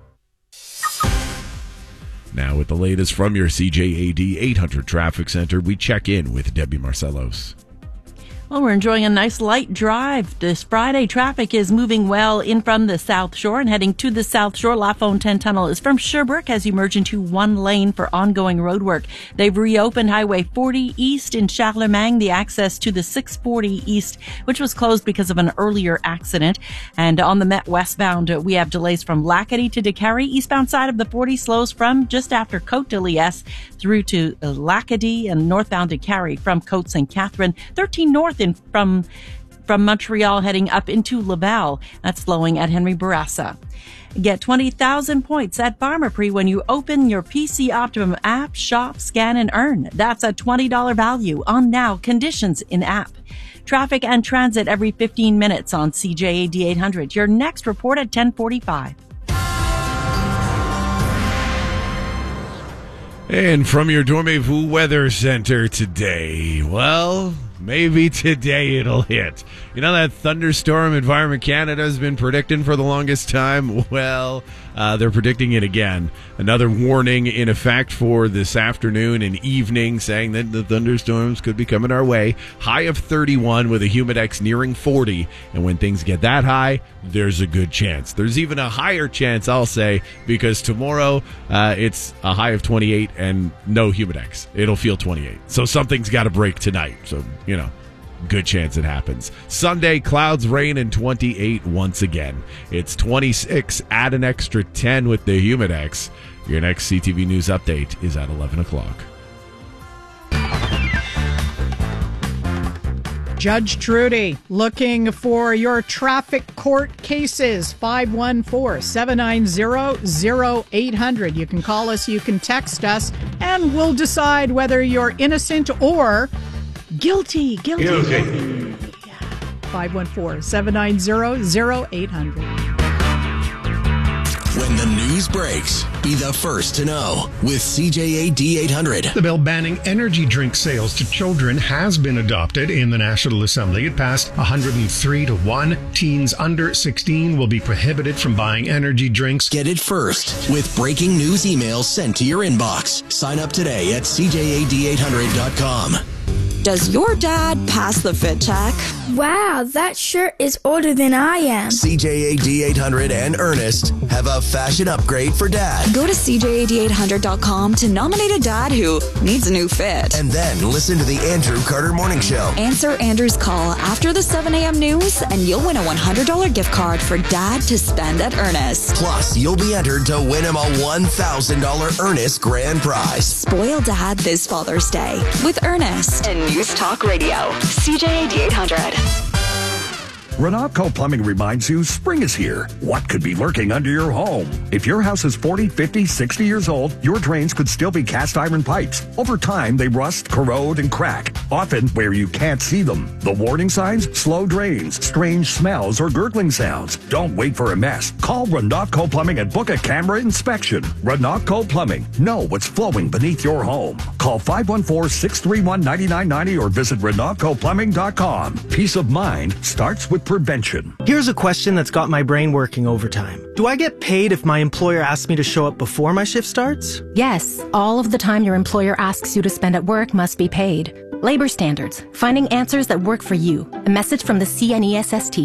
Now with the latest from your C J A D eight hundred Traffic Center, we check in with Debbie Marcellos. Well, we're enjoying a nice light drive. This Friday, traffic is moving well in from the South Shore and heading to the South Shore. La Fontaine Tunnel is from Sherbrooke as you merge into one lane for ongoing road work. They've reopened Highway forty East in Charlemagne, the access to the six forty East, which was closed because of an earlier accident. And on the Met westbound, we have delays from Lacadie to Décarie. Eastbound side of the forty slows from just after Côte de Liesse through to Lacadie, and northbound Décarie from Côte Sainte Catherine. thirteen North in from from Montreal heading up into Laval. That's flowing at Henry Bourassa. Get twenty thousand points at Pharmaprix when you open your P C Optimum app, shop, scan, and earn. That's a twenty dollars value on now. Conditions in app. Traffic and transit every fifteen minutes on C J A D eight hundred. Your next report at ten forty-five. And from your Dormez-vous Weather Center today, well, maybe today it'll hit. You know that thunderstorm Environment Canada has been predicting for the longest time? Well, uh, they're predicting it again. Another warning in effect for this afternoon and evening, saying that the thunderstorms could be coming our way. High of thirty-one with a humidex nearing forty. And when things get that high, there's a good chance. There's even a higher chance, I'll say, because tomorrow uh, it's a high of twenty-eight and no humidex. It'll feel twenty-eight. So something's got to break tonight. So, you know, good chance it happens. Sunday, clouds, rain, and twenty-eight once again. It's twenty-six, add an extra ten with the humidex. Your next C T V News update is at eleven o'clock. Judge Trudy looking for your traffic court cases. five one four, seven nine zero, zero eight hundred. You can call us, you can text us, and we'll decide whether you're innocent or guilty. Guilty. Guilty. five one four, seven nine zero, zero eight hundred. When the news breaks, be the first to know with C J A D eight hundred. The bill banning energy drink sales to children has been adopted in the National Assembly. It passed one hundred three to one. Teens under sixteen will be prohibited from buying energy drinks. Get it first with breaking news emails sent to your inbox. Sign up today at C J A D eight hundred dot com. Does your dad pass the fit check? Wow, that shirt is older than I am. C J A D eight hundred and Ernest have a fashion upgrade for dad. Go to C J A D eight hundred dot com to nominate a dad who needs a new fit. And then listen to the Andrew Carter Morning Show. Answer Andrew's call after the seven a.m. news and you'll win a one hundred dollars gift card for dad to spend at Ernest. Plus, you'll be entered to win him a one thousand dollars Ernest grand prize. Spoil dad this Father's Day with Ernest and News Talk Radio. C J A D eight hundred. Renavco Plumbing reminds you spring is here. What could be lurking under your home? If your house is forty, fifty, sixty years old, your drains could still be cast iron pipes. Over time, they rust, corrode, and crack, often where you can't see them. The warning signs? Slow drains, strange smells, or gurgling sounds. Don't wait for a mess. Call Renavco Plumbing and book a camera inspection. Renavco Plumbing. Know what's flowing beneath your home. Call five one four, six three one, nine nine nine zero or visit renavco plumbing dot com. Peace of mind starts with prevention. Here's a question that's got my brain working overtime. Do I get paid if my employer asks me to show up before my shift starts? Yes, all of the time your employer asks you to spend at work must be paid. Labor standards, finding answers that work for you. A message from the C N E S S T.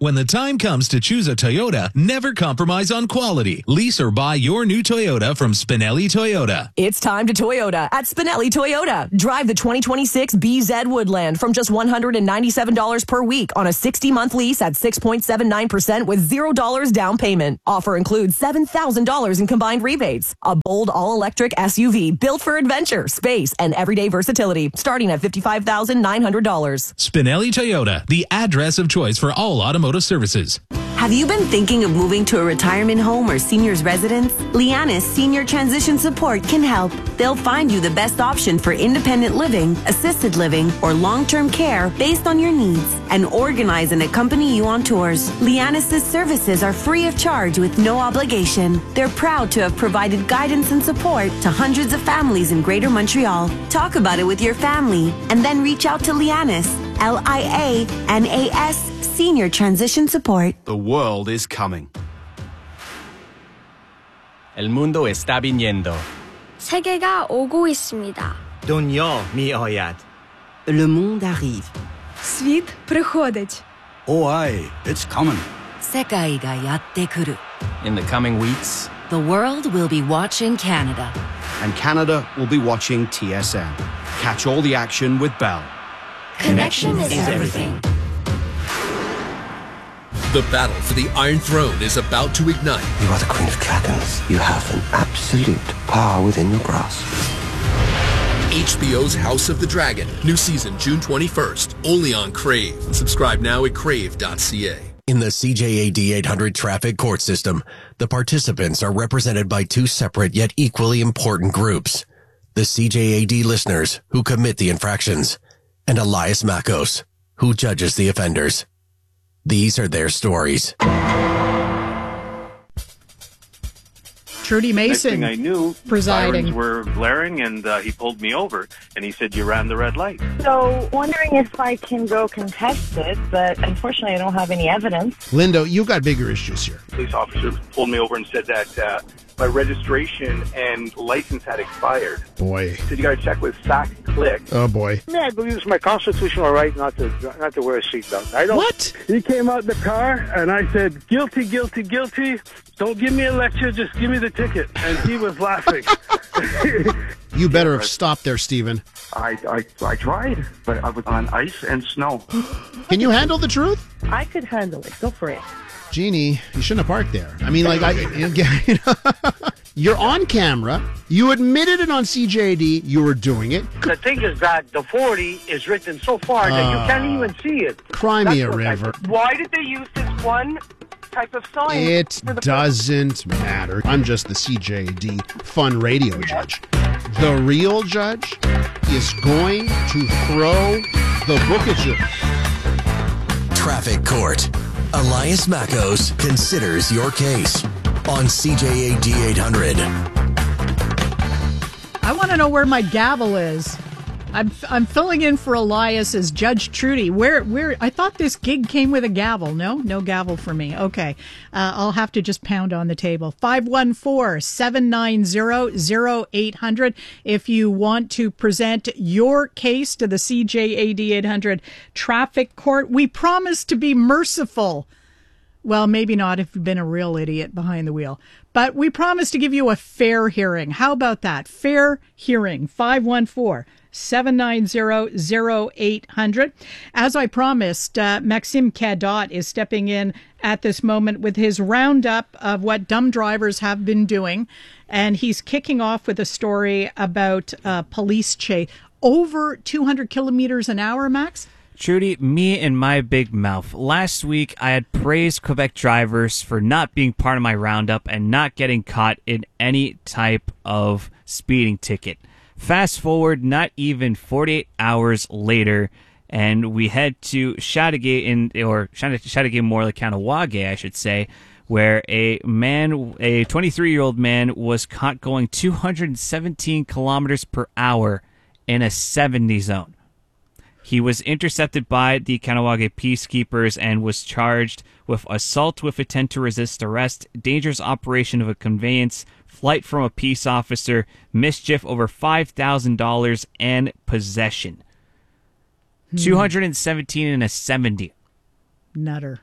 When the time comes to choose a Toyota, never compromise on quality. Lease or buy your new Toyota from Spinelli Toyota. It's time to Toyota at Spinelli Toyota. Drive the twenty twenty-six B Z Woodland from just one hundred ninety-seven dollars per week on a sixty-month lease at six point seven nine percent with zero dollars down payment. Offer includes seven thousand dollars in combined rebates. A bold all-electric S U V built for adventure, space, and everyday versatility, starting at fifty-five thousand nine hundred dollars. Spinelli Toyota, the address of choice for all automotive services. Have you been thinking of moving to a retirement home or senior's residence? Lianis Senior Transition Support can help. They'll find you the best option for independent living, assisted living, or long-term care based on your needs and organize and accompany you on tours. Lianis' services are free of charge with no obligation. They're proud to have provided guidance and support to hundreds of families in Greater Montreal. Talk about it with your family and then reach out to Lianis, L I A N A S, Senior Transition Support. The world is coming. El mundo está viniendo. 세계가 오고 있습니다. Донья 미아얏. Le monde arrive. Світ приходить. Oh, aye, it's coming. 世界がやってくる. In the coming weeks, the world will be watching Canada. And Canada will be watching T S N. Catch all the action with Bell. Connection is everything. The battle for the Iron Throne is about to ignite. You are the Queen of Dragons. You have an absolute power within your grasp. H B O's House of the Dragon. New season June twenty-first. Only on Crave. Subscribe now at crave dot c a. In the C J A D eight hundred traffic court system, the participants are represented by two separate yet equally important groups. The C J A D listeners, who commit the infractions, and Elias Makos, who judges the offenders. These are their stories. Trudy Mason, Next thing I knew, presiding. sirens were blaring, and uh, he pulled me over, and he said, "You ran the red light." So, wondering if I can go contest it, but unfortunately I don't have any evidence. Lindo, you got bigger issues here. Police officer pulled me over and said that uh, my registration and license had expired. Boy. He said, "You got to check with S A C Click." Oh, boy. Yeah, I believe it's my constitutional right not to not to wear a seatbelt. I don't. What? He came out in the car, and I said, "Guilty, guilty, guilty. Don't give me a lecture. Just give me the ticket." And he was laughing. You better have stopped there, Stephen. I, I I tried, but I was on ice and snow. Can you handle the truth? I could handle it. Go for it. Jeannie, you shouldn't have parked there. I mean, like, I, you know, you're on camera. You admitted it on C J A D. You were doing it. The thing is that the forty is written so far that you can't Uh, even see it. Cry me a That's what I- river. Why did they use this one type of sign? It for the- doesn't matter. I'm just the C J A D fun radio judge. The real judge is going to throw the book at you. Traffic Court. Elias Makos considers your case on C J A D eight hundred. I want to know where my gavel is. I'm I'm filling in for Elias as Judge Trudy. Where where I thought this gig came with a gavel. No, no gavel for me. Okay, uh, I'll have to just pound on the table. five one four, seven nine zero, zero eight hundred if you want to present your case to the C J A D eight hundred Traffic Court. We promise to be merciful. Well, maybe not if you've been a real idiot behind the wheel. But we promise to give you a fair hearing. How about that? Fair hearing. five one four, seven nine zero, zero eight hundred. As I promised, uh, Maxime Cadot is stepping in at this moment with his roundup of what dumb drivers have been doing. And he's kicking off with a story about uh, police chase. Over two hundred kilometers an hour, Max? Trudy, me and my big mouth. Last week, I had praised Quebec drivers for not being part of my roundup and not getting caught in any type of speeding ticket. Fast forward, not even forty-eight hours later, and we head to Chateauguay, in, or Chateauguay more like Kahnawake, I should say, where a man, a twenty-three-year-old man, was caught going two hundred seventeen kilometers per hour in a seventy zone. He was intercepted by the Kahnawake peacekeepers and was charged with assault with intent to resist arrest, dangerous operation of a conveyance, flight from a peace officer, mischief over five thousand dollars, and possession. Hmm. two hundred seventeen and a seventy. Nutter.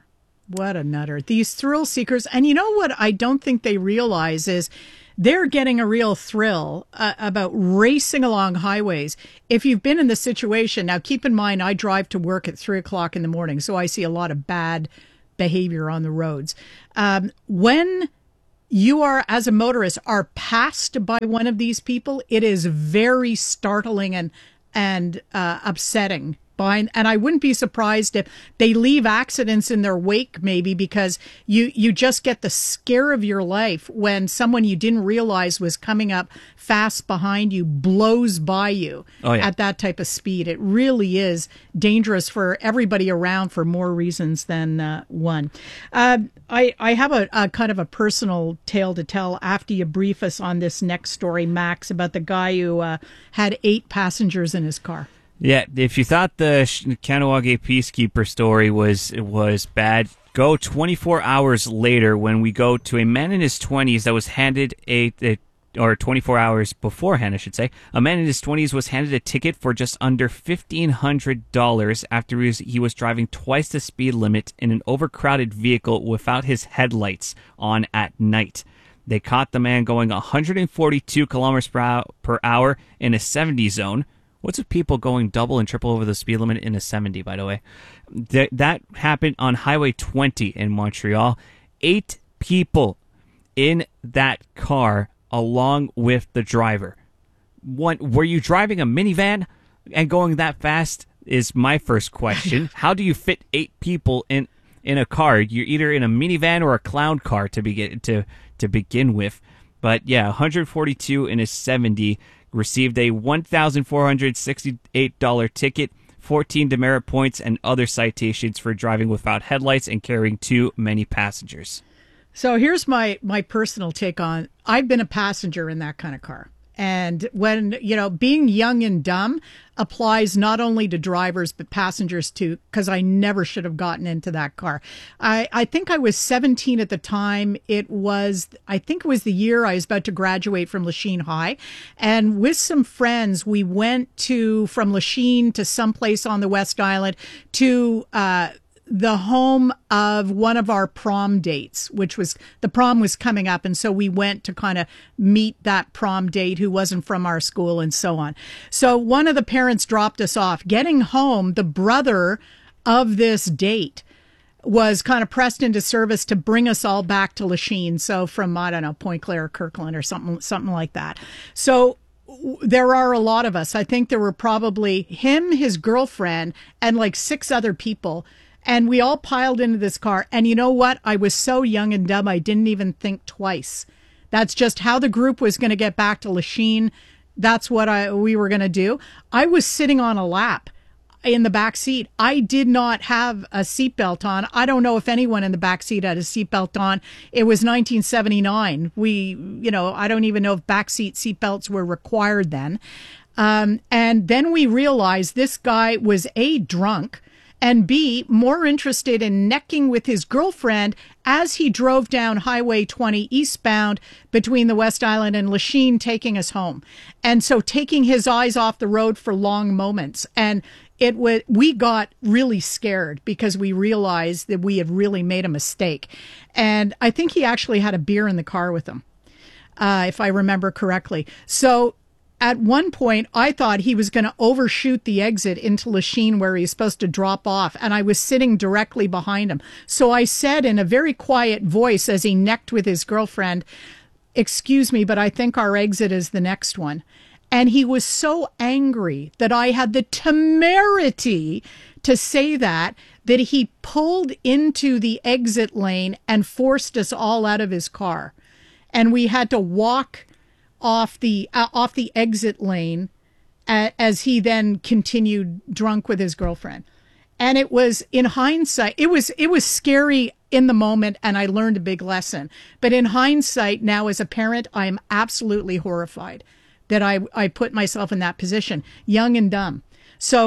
What a nutter. These thrill seekers. And you know what I don't think they realize is they're getting a real thrill uh, about racing along highways. If you've been in the situation, now keep in mind, I drive to work at three o'clock in the morning, so I see a lot of bad behavior on the roads. Um, when you are, as a motorist, are passed by one of these people, it is very startling and, and uh, upsetting. And I wouldn't be surprised if they leave accidents in their wake, maybe, because you, you just get the scare of your life when someone you didn't realize was coming up fast behind you blows by you oh, yeah. at that type of speed. It really is dangerous for everybody around for more reasons than uh, one. Uh, I, I have a, a kind of a personal tale to tell after you brief us on this next story, Max, about the guy who uh, had eight passengers in his car. Yeah, if you thought the Kahnawake Peacekeeper story was was bad, go twenty-four hours later when we go to a man in his twenties that was handed a, a or twenty-four hours beforehand, I should say, a man in his twenties was handed a ticket for just under fifteen hundred dollars after he was, he was driving twice the speed limit in an overcrowded vehicle without his headlights on at night. They caught the man going one hundred forty-two kilometers per hour in a seventy zone. What's with people going double and triple over the speed limit in a seventy, by the way? Th- that happened on Highway twenty in Montreal. Eight people in that car along with the driver. One, were you driving a minivan and going that fast is my first question. How do you fit eight people in, in a car? You're either in a minivan or a clown car to begin, to, to begin with. But yeah, one hundred forty-two in a seventy. Received a one thousand four hundred sixty-eight dollars ticket, fourteen demerit points, and other citations for driving without headlights and carrying too many passengers. So here's my, my personal take on, I've been a passenger in that kind of car. And when, you know, being young and dumb applies not only to drivers, but passengers too, because I never should have gotten into that car. I, I think I was seventeen at the time. It was, I think it was the year I was about to graduate from Lachine High. And with some friends, we went to, from Lachine to someplace on the West Island to, uh, the home of one of our prom dates, which was, the prom was coming up. And so we went to kind of meet that prom date who wasn't from our school and so on. So one of the parents dropped us off. Getting home, the brother of this date was kind of pressed into service to bring us all back to Lachine. So from, I don't know, Point Claire, Kirkland or something, something like that. So there are a lot of us. I think there were probably him, his girlfriend, and like six other people. And we all piled into this car. And you know what? I was so young and dumb, I didn't even think twice. That's just how the group was going to get back to Lachine. That's what I we were going to do. I was sitting on a lap in the back seat. I did not have a seatbelt on. I don't know if anyone in the back seat had a seatbelt on. It was nineteen seventy-nine. We, you know, I don't even know if backseat seatbelts were required then. Um, and then we realized this guy was A, drunk, and B, more interested in necking with his girlfriend as he drove down Highway twenty eastbound between the West Island and Lachine, taking us home. And so taking his eyes off the road for long moments. And it was, we got really scared because we realized that we had really made a mistake. And I think he actually had a beer in the car with him, uh, if I remember correctly. So at one point, I thought he was going to overshoot the exit into Lachine where he's supposed to drop off, and I was sitting directly behind him. So I said in a very quiet voice as he necked with his girlfriend, "Excuse me, but I think our exit is the next one." And he was so angry that I had the temerity to say that, that he pulled into the exit lane and forced us all out of his car. And we had to walk off the uh, off the exit lane uh, as he then continued drunk with his girlfriend. And it was, in hindsight, it was it was scary in the moment, and I learned a big lesson. But in hindsight, now as a parent, I am absolutely horrified that I I put myself in that position, young and dumb. So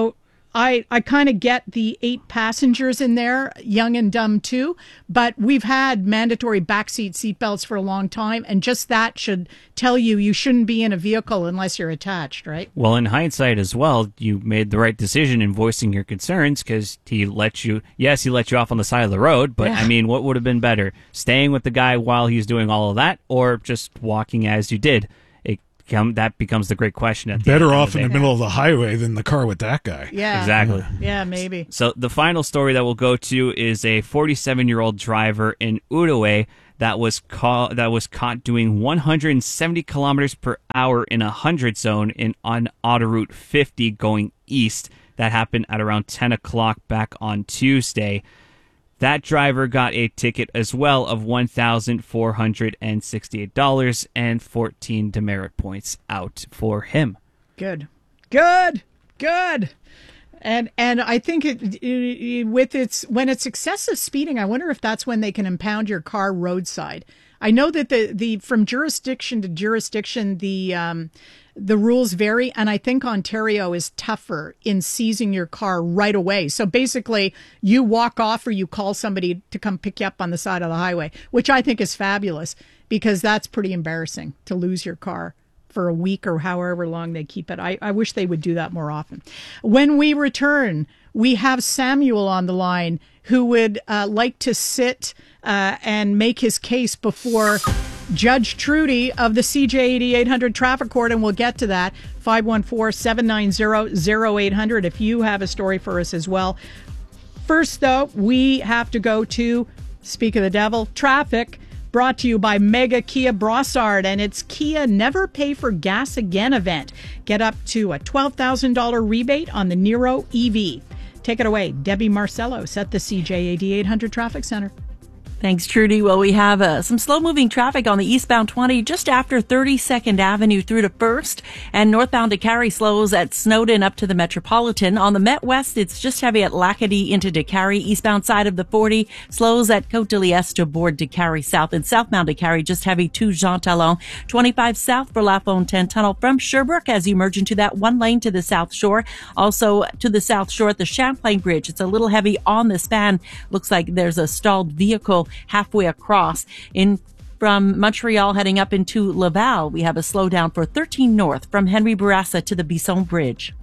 I, I kind of get the eight passengers in there, young and dumb too, but we've had mandatory backseat seatbelts for a long time, and just that should tell you you shouldn't be in a vehicle unless you're attached, right? Well, in hindsight as well, you made the right decision in voicing your concerns because he let you, yes, he let you off on the side of the road, but Yeah. I mean, what would have been better? Staying with the guy while he's doing all of that, or just walking as you did? It come, that becomes the great question. At the Better end off of the in the day. middle of the highway than the car with that guy. Yeah. Exactly. Yeah, maybe. So the final story that we'll go to is a forty-seven-year-old driver in Outaouais that was caught that was caught doing one hundred seventy kilometers per hour in a hundred zone in on Autoroute fifty going east. That happened at around ten o'clock back on Tuesday. That driver got a ticket as well of one thousand four hundred sixty-eight dollars and fourteen demerit points out for him. Good. Good. Good. And and I think it, it with its when it's excessive speeding, I wonder if that's when they can impound your car roadside. I know that the the from jurisdiction to jurisdiction the um the rules vary, and I think Ontario is tougher in seizing your car right away. So basically, you walk off or you call somebody to come pick you up on the side of the highway, which I think is fabulous because that's pretty embarrassing to lose your car for a week or however long they keep it. I, I wish they would do that more often. When we return, we have Samuel on the line who would uh, like to sit uh, and make his case before Judge Trudy of the C J eighty-eight hundred Traffic Court, and we'll get to that. five one four, seven nine zero, zero eight hundred if you have a story for us as well. First, though, we have to go to, speak of the devil, traffic, brought to you by Mega Kia Brossard and its Kia Never Pay for Gas Again event. Get up to a twelve thousand dollars rebate on the Nero E V. Take it away, Debbie Marcellos at the C J eighty-eight hundred Traffic Center. Thanks, Trudy. Well, we have uh, some slow-moving traffic on the eastbound twenty just after thirty-second Avenue through to First, and northbound to Cary slows at Snowden up to the Metropolitan. On the Met West, it's just heavy at Lacadie into DeCary. Eastbound side of the forty slows at Côte de Liesse to board DeCary South, and southbound DeCary just heavy to Jean Talon. twenty-five south for La Fontaine Tunnel from Sherbrooke as you merge into that one lane to the South Shore. Also to the South Shore at the Champlain Bridge. It's a little heavy on the span. Looks like there's a stalled vehicle halfway across. In from Montreal heading up into Laval, we have a slowdown for thirteen north from Henry Bourassa to the Bisson Bridge.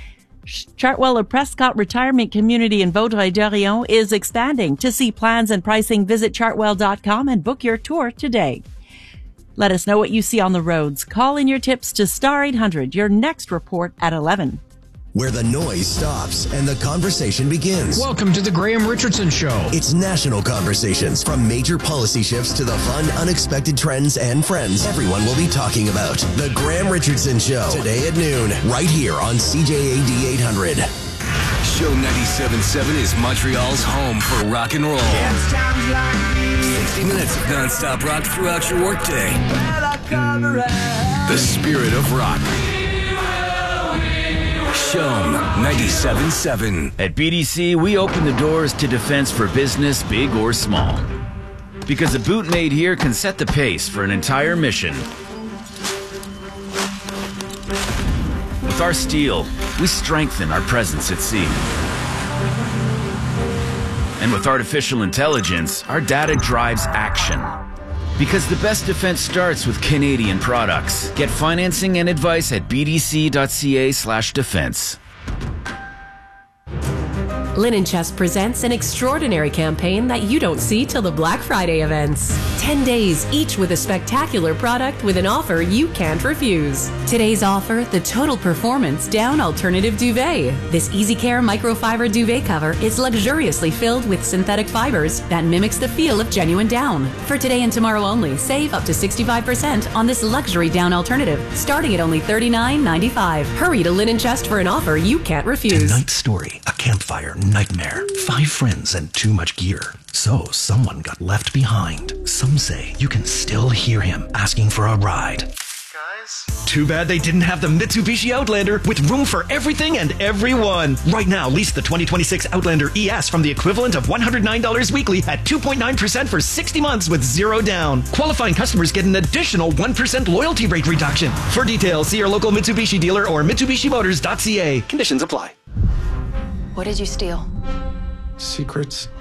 Chartwell of Prescott Retirement Community in Vaudreuil-Dorion is expanding. To see plans and pricing, visit chartwell dot com and book your tour today. Let us know what you see on the roads. Call in your tips to Star eight hundred. Your next report at eleven. Where the noise stops and the conversation begins. Welcome to the Graham Richardson Show. It's national conversations, from major policy shifts to the fun, unexpected trends and friends everyone will be talking about. The Graham Richardson Show, today at noon, right here on C J A D eight hundred. Show ninety-seven point seven is Montreal's home for rock and roll. sixty minutes of non-stop rock throughout your workday. The spirit of rock. Show ninety-seven point seven. At B D C, we open the doors to defense for business, big or small. Because a boot made here can set the pace for an entire mission. With our steel, we strengthen our presence at sea. And with artificial intelligence, our data drives action. Because the best defense starts with Canadian products. Get financing and advice at bdc.ca slash defense. Linen Chest presents an extraordinary campaign that you don't see till the Black Friday events. ten days, each with a spectacular product with an offer you can't refuse. Today's offer, the Total Performance Down Alternative Duvet. This Easy Care microfiber duvet cover is luxuriously filled with synthetic fibers that mimics the feel of genuine down. For today and tomorrow only, save up to sixty-five percent on this luxury down alternative, starting at only thirty-nine ninety-five. Hurry to Linen Chest for an offer you can't refuse. Tonight's story, a campfire nightmare. Five friends and too much gear. So someone got left behind. Some say you can still hear him asking for a ride. Guys? Too bad they didn't have the Mitsubishi Outlander with room for everything and everyone. Right now, lease the twenty twenty-six Outlander E S from the equivalent of one hundred nine dollars weekly at two point nine percent for sixty months with zero down. Qualifying customers get an additional one percent loyalty rate reduction. For details, see your local Mitsubishi dealer or Mitsubishi Motors dot C A. Conditions apply. What did you steal? Secrets.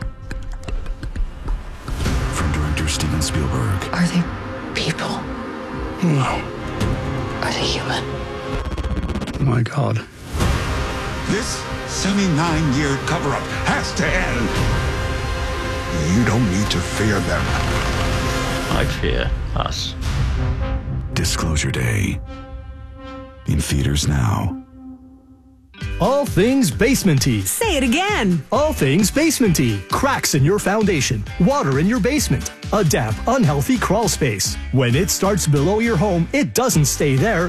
From director Steven Spielberg. Are they people? No. Are they human? Oh my God. This seventy-nine-year cover-up has to end. You don't need to fear them. I fear us. Disclosure Day. In theaters now. All things basementy. Say it again. All things basementy. Cracks in your foundation. Water in your basement. A damp, unhealthy crawl space. When it starts below your home, it doesn't stay there.